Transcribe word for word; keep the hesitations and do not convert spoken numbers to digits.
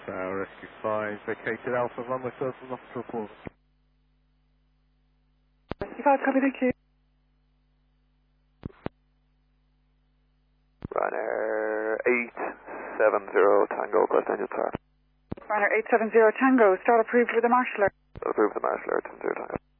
Uh, Rescue five, vacated Alpha runway first and off to report. Rescue five, copy, thank you. Ryanair eight seven zero Tango, Quest Engine start. Ryanair eight seven zero Tango, start approved with the marshaller. Approve the Marshall Air ten zero Tango.